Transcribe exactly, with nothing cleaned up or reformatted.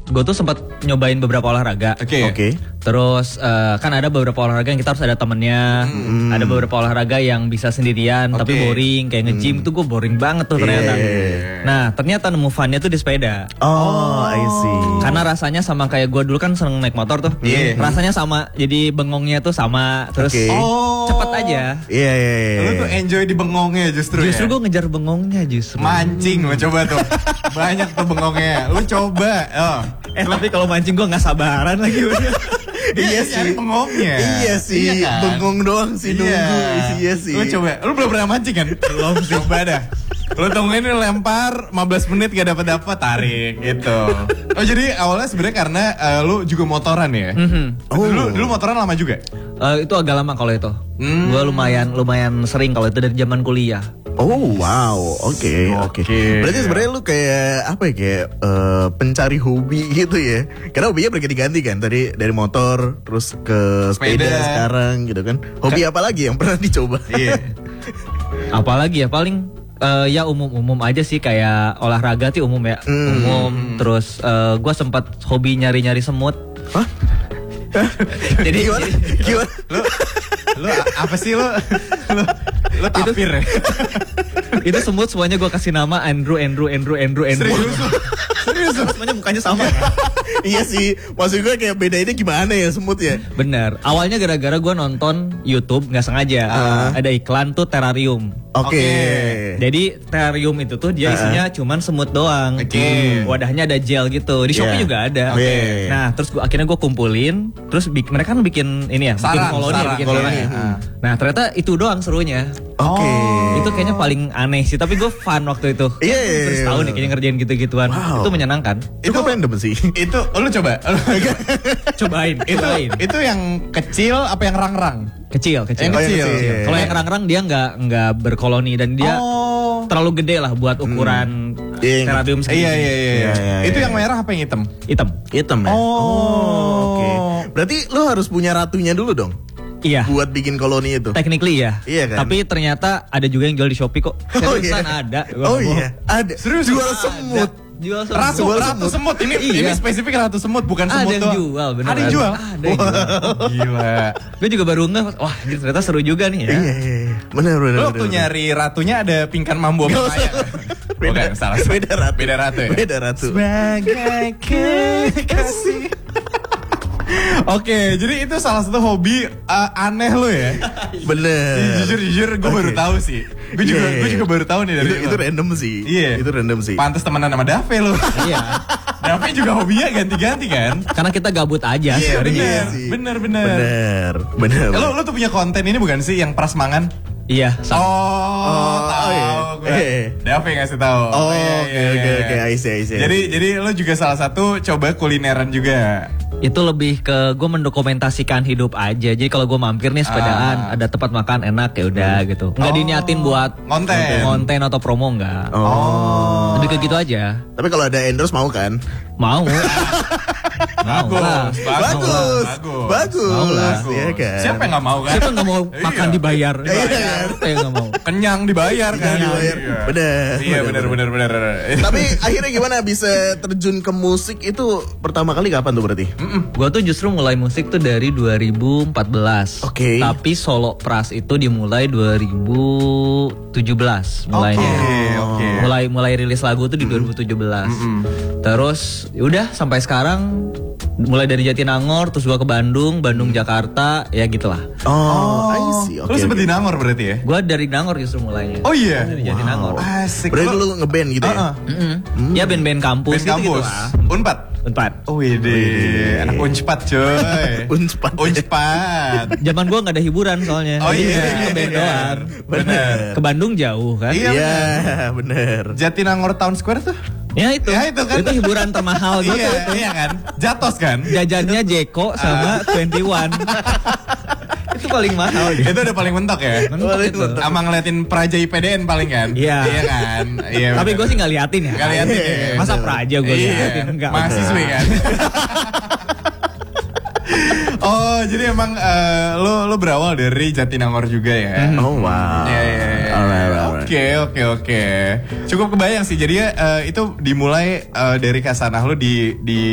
gue tuh sempat nyobain beberapa olahraga. Oke. Okay. Oke. Okay. Terus uh, kan ada beberapa olahraga yang kita harus ada temennya. Hmm. Ada beberapa olahraga yang bisa sendirian okay. tapi boring. Kayak nge-gym hmm. tuh gue boring banget tuh ternyata. Yeah. Nah ternyata nemu funnya tuh di sepeda. Oh, I see. Karena rasanya sama kayak gue dulu kan seneng naik motor tuh. Yeah. Rasanya sama. Jadi bengongnya tuh sama. Terus okay. oh. cepet aja. Iya yeah, iya. Yeah, yeah. Lu tuh enjoy di bengongnya justru. Justru ya? gue ngejar bengongnya justru. Mancing, mau coba tuh. Banyak tuh bengongnya. Lu coba. Oh. Eh tapi kalau mancing gue nggak sabaran lagi udah. Iya sih bengongnya. Iya sih, iya kan? Bengong doang sih iya. nunggu isinya sih. Lu coba, lu belum pernah mancing kan? Belum sih. Coba dah. Lu tungguin lempar lima belas menit gak dapat-dapat tarik gitu. Oh jadi awalnya sebenarnya karena uh, lu juga motoran ya? Mm-hmm. Oh. Dulu dulu motoran lama juga? Uh, itu agak lama kalau itu. Hmm. Gue lumayan lumayan sering kalau itu dari zaman kuliah. Oh wow, oke okay, oke. Okay. Berarti sebenarnya lu kayak apa ya kayak uh, pencari hobi gitu ya? Karena hobinya berganti-ganti kan, tadi dari motor terus ke sepeda, sepeda sekarang gitu kan. Hobi apa lagi yang pernah dicoba? Iya. Apalagi ya paling uh, ya umum-umum aja sih kayak olahraga sih umum ya, mm. umum. Terus uh, gue sempat hobi nyari-nyari semut. Hah? Jadi gimana? Gimana? Lu, lu apa sih lu? Lu, lu tapir ya? Itu semut semuanya gue kasih nama Andrew, Andrew, Andrew, Andrew, Andrew. Serius? Serius? Semuanya mukanya sama. Iya sih, maksud gue kayak bedainnya gimana ya semut ya? Bener. Awalnya gara-gara gue nonton YouTube nggak sengaja uh. ada iklan tuh terrarium. Oke. Okay. Okay. Jadi terrarium itu tuh dia isinya uh. cuman semut doang. Oke. Okay. Wadahnya ada gel gitu. Di Shopee yeah. juga ada. Oke. Okay. Nah terus gua, akhirnya gue kumpulin. Terus bik, mereka kan bikin ini ya, sarang, bikin koloni, sarang, bikin koloni. koloni. Hmm. Nah ternyata itu doang serunya. Oke. Okay. Itu kayaknya paling aneh sih. Tapi gue fun waktu itu. Iya. Yeah, terus tahu nih kayaknya ngerjain gitu-gituan. Wow. Itu menyenangkan. Itu random sih. Itu lu coba. Cobain. Itu cobain. Itu yang kecil apa yang rang-rang? Kecil, kecil. Yang kecil. Oh, kecil. Kalau yang rang-rang dia nggak nggak berkoloni dan dia oh. terlalu gede lah buat ukuran hmm. terrarium segini. Iya iya iya. iya, iya iya. Itu yang merah apa yang hitam? Hitam. Hitam ya. Oh, oh oke. Okay. Berarti lo harus punya ratunya dulu dong. Iya. Buat bikin koloni itu. Technically ya. Iya kan. Tapi ternyata ada juga yang jual di Shopee kok. Seriusan oh, iya. ada. Oh iya. Ada. Serius jual semut. Ada. Jual semut. Ratu, jual ratu semut. semut. Ini iya. ini spesifik ratu semut bukan ada semut yang doang. jual, bener. Ada yang jual. Ada yang jual. Gila. Gue juga baru ngeh. Wah, ternyata seru juga nih ya. Iya iya iya. Benar benar. Lo waktu nyari ratunya ada pingkan mambo apa ya? Beda, salah. Beda ratu. Beda ratu ya. Beda ratu. Sebagai kekasih. Oke, jadi itu salah satu hobi uh, aneh lo ya. Bener. Jujur jujur, gue okay. baru tahu sih. Gue juga, yeah. gue juga baru tahu nih dari itu, itu random sih. Iya, yeah. itu random sih. Pantes temenan sama Dave lo. Iya. Dave juga hobinya ganti-ganti kan? Karena kita gabut aja. Iya yeah, bener, bener, bener, bener, bener. Lo, lo tuh punya konten ini bukan sih yang prasmangan? Iya. Oh, oh, tahu oh, iya. gue. Eh. Dave ngasih tahu. Oh, oke oke oke, I see, I see. Jadi jadi lo juga salah satu coba kulineran juga. Itu lebih ke gue mendokumentasikan hidup aja. Jadi kalau gue mampir nih sepedaan, ah. ada tempat makan enak ya udah hmm. gitu. Nggak oh. diniatin buat konten, konten atau promo nggak. Oh. Lebih ke gitu aja. Tapi kalau ada endorse mau kan? Mau. Bagus, bagus, bagus, bagus, bagus, ya kan. Siapa yang nggak mau kan? Siapa nggak mau makan dibayar? Dibayar. Siapa yang nggak mau? Kenyang dibayar kan? Dibayar. Bener. Iya bener bener bener. Tapi akhirnya gimana bisa terjun ke musik itu pertama kali kapan tuh berarti? Gue tuh justru mulai musik tuh dari dua ribu empat belas. Oke. Okay. Tapi solo pras itu dimulai dua ribu tujuh belas mulainya. Oke, okay, oke. Okay. Mulai mulai rilis lagu tuh di dua ribu tujuh belas. Mm-hmm. Terus udah sampai sekarang mulai dari Jatinangor terus gua ke Bandung, Bandung hmm. Jakarta, ya gitulah. Oh, I see. Okay, lu sempet okay. di Nangor berarti ya? Gua dari Nangor justru mulainya. Oh iya. Dari Jatinangor. Wow. Asik. Berarti lu ngeband gitu ya? Uh-uh. Mm-hmm. Mm. Ya band-band kampus band gitu, kampus. Gitu lah. Unpad. Unpad. Oh iya. Anak Unpad coy. Unpad. Unpad. Zaman gua nggak ada hiburan soalnya. Oh iya. Ngeband doang. Bener. Ke Bandung jauh kan? Iya yeah, bener. Jatinangor Town Square tuh? Ya itu, ya, itu, kan? itu hiburan termahal gitu. Iya, iya kan, Jatos kan. Jajannya Jeko sama Twenty One. Itu paling mahal. Gitu. Itu udah paling mentok ya. Mentok itu. Sama ngeliatin Praja I P D N paling kan. Iya. Iya kan. Iya. Tapi gue sih nggak liatin ya. Nggak liatin. Ya. Masa Praja gue iya. liatin enggak. Mahasiswi kan. Oh, jadi emang uh, lo lo berawal dari Jatinangor juga ya? Oh wow. Iya iya. Oke oke oke. Cukup kebayang sih. Jadi uh, itu dimulai uh, dari kasanah lo di di